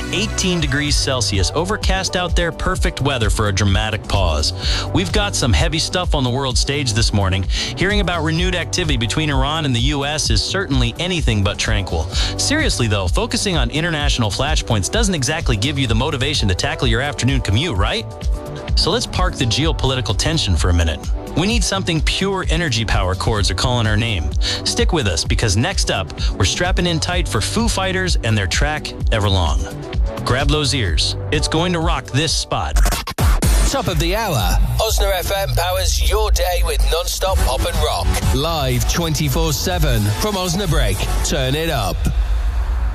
18 degrees Celsius, overcast out there, perfect weather for a dramatic pause. We've got some heavy stuff on the world stage this morning. Hearing about renewed activity between Iran and the U.S. is certainly anything but tranquil. Seriously, though, focusing on international flashpoints doesn't exactly give you the motivation to tackle your afternoon commute, right? So let's park the geopolitical tension for a minute. We need something pure energy power chords are calling our name. Stick with us, because next up, we're strapping in tight for Foo Fighters and their track, Everlong. Grab those ears. It's going to rock this spot. Top of the hour. Osna FM powers your day with non-stop pop and rock. Live 24/7 from Osnabrück. Turn it up.